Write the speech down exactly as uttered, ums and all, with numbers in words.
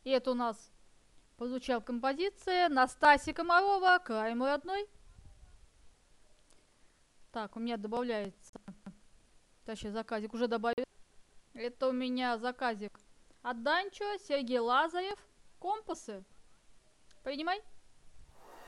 И это у нас прозвучала композиция Настасья Комарова «Край мой родной». Так, у меня добавляется... Точнее, заказик уже добавил. Это у меня заказик от Данчо, Сергей Лазарев. Компасы. Принимай.